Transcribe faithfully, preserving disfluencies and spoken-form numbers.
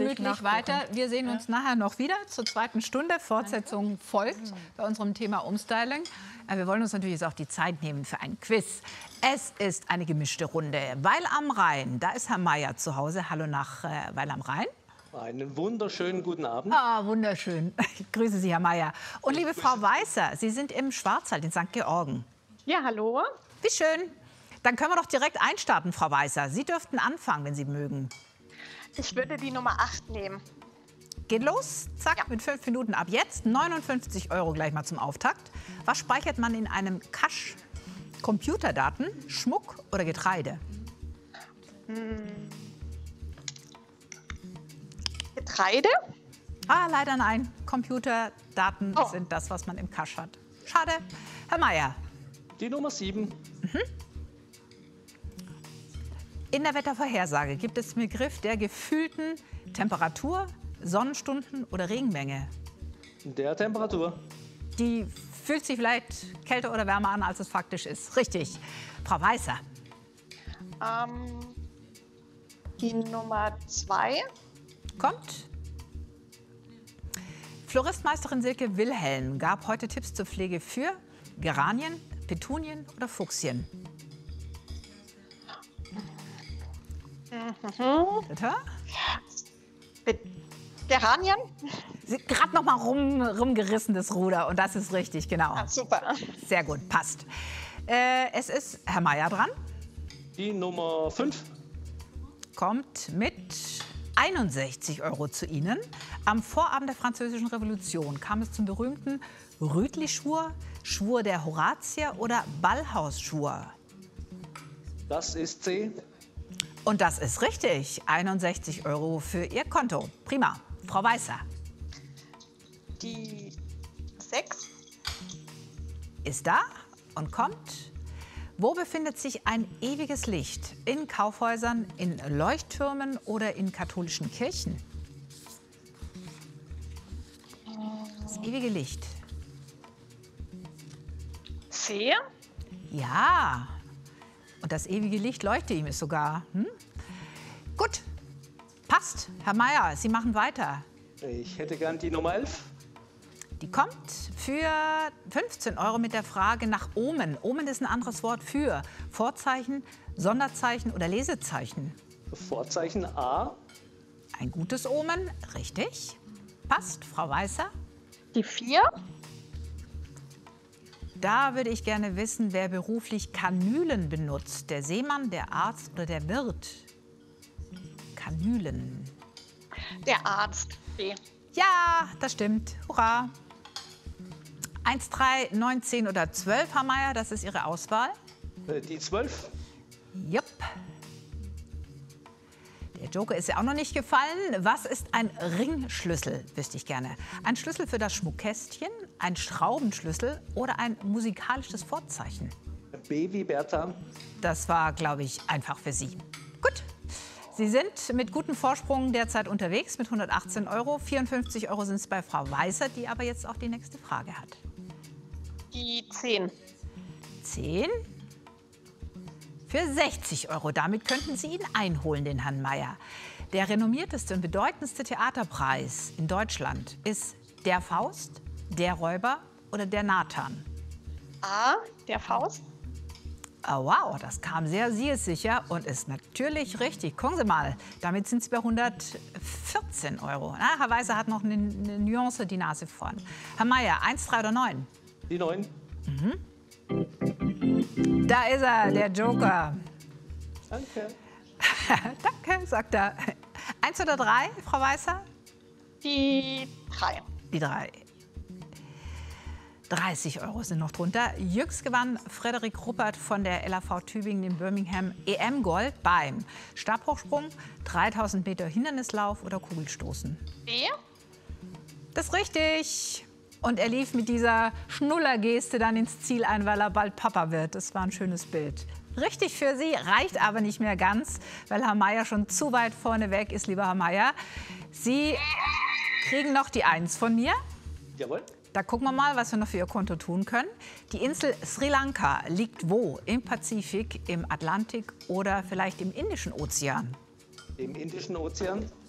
gemütlich weiter. Wir sehen uns ja. nachher noch wieder zur zweiten Stunde. Fortsetzung folgt bei unserem Thema Umstyling. Aber wir wollen uns natürlich jetzt auch die Zeit nehmen für ein Quiz. Es ist eine gemischte Runde. Weil am Rhein, da ist Herr Meier zu Hause. Hallo nach äh, Weil am Rhein. Einen wunderschönen guten Abend. Ah, wunderschön. Ich grüße Sie, Herr Meier. Und liebe Frau Weißer, Sie sind im Schwarzwald in Sankt Georgen. Ja, hallo. Wie schön. Dann können wir doch direkt einstarten, Frau Weißer. Sie dürften anfangen, wenn Sie mögen. Ich würde die Nummer acht nehmen. Geht los, zack, ja. mit fünf Minuten ab jetzt. neunundfünfzig Euro gleich mal zum Auftakt. Was speichert man in einem Cache? Computerdaten, Schmuck oder Getreide? Hm. Getreide? Ah, leider nein. Computerdaten oh. sind das, was man im Cache hat. Schade. Herr Meier. Die Nummer sieben. Mhm. In der Wettervorhersage gibt es den Begriff der gefühlten Temperatur, Sonnenstunden oder Regenmenge. Der Temperatur. Die fühlt sich vielleicht kälter oder wärmer an, als es faktisch ist. Richtig. Frau Weißer. Ähm, die Nummer zwei. Kommt. Floristmeisterin Silke Wilhelm gab heute Tipps zur Pflege für Geranien, Petunien oder Fuchsien. Mhm. Bitte? Geranien? Sie gerade noch mal rum, rumgerissen, das Ruder. Und das ist richtig, genau. Ah, super. Sehr gut, passt. Äh, es ist Herr Meier dran. Die Nummer fünf. Kommt mit einundsechzig Euro zu Ihnen. Am Vorabend der Französischen Revolution kam es zum berühmten Rütli-Schwur, Schwur der Horatier oder Ballhausschwur. Das ist C. Und das ist richtig. einundsechzig Euro für Ihr Konto. Prima. Frau Weißer. Die sechs. Ist da und kommt. Wo befindet sich ein ewiges Licht? In Kaufhäusern, in Leuchttürmen oder in katholischen Kirchen? Das ewige Licht. C. Ja. Und das ewige Licht leuchtet ihm es sogar. Hm? Gut. Passt. Herr Meier, Sie machen weiter. Ich hätte gern die Nummer elf. Die kommt für fünfzehn Euro mit der Frage nach Omen. Omen ist ein anderes Wort für Vorzeichen, Sonderzeichen oder Lesezeichen. Vorzeichen A. Ein gutes Omen, richtig. Passt, Frau Weißer. Die vier. Da würde ich gerne wissen, wer beruflich Kanülen benutzt. Der Seemann, der Arzt oder der Wirt? Kanülen. Der Arzt. B. Ja, das stimmt. Hurra. eins, drei, neun, zehn oder zwölf, Herr Meier, das ist Ihre Auswahl. Die zwölf. Jupp. Der Joker ist ja auch noch nicht gefallen. Was ist ein Ringschlüssel, wüsste ich gerne. Ein Schlüssel für das Schmuckkästchen, ein Schraubenschlüssel oder ein musikalisches Vorzeichen? B wie Bertha. Das war, glaube ich, einfach für Sie. Gut. Sie sind mit gutem Vorsprung derzeit unterwegs mit hundertachtzehn Euro. vierundfünfzig Euro sind es bei Frau Weißer, die aber jetzt auch die nächste Frage hat. Die zehn. zehn. Für sechzig Euro. Damit könnten Sie ihn einholen, den Herrn Meier. Der renommierteste und bedeutendste Theaterpreis in Deutschland ist der Faust, der Räuber oder der Nathan? A, der Faust. Oh, wow, das kam sehr siegessicher und ist natürlich richtig. Gucken Sie mal, damit sind Sie bei hundertvierzehn Euro. Na, Herr Weißer hat noch eine, eine Nuance die Nase vorn. Herr Meier, eins, drei oder neun? Die neun. Mhm. Da ist er, der Joker. Danke. Danke, sagt er. Eins oder drei, Frau Weißer? Die drei. Die drei. dreißig Euro sind noch drunter. Jüngst gewann Frederik Ruppert von der L A V Tübingen den Birmingham E M-Gold beim Stabhochsprung, dreitausend Meter Hindernislauf oder Kugelstoßen. B. Das ist richtig. Und er lief mit dieser Schnullergeste dann ins Ziel ein, weil er bald Papa wird. Das war ein schönes Bild. Richtig für Sie, reicht aber nicht mehr ganz, weil Herr Meier schon zu weit vorne weg ist, lieber Herr Meier. Sie kriegen noch die Eins von mir. Jawohl. Da gucken wir mal, was wir noch für Ihr Konto tun können. Die Insel Sri Lanka liegt wo? Im Pazifik, im Atlantik oder vielleicht im Indischen Ozean? Im Indischen Ozean.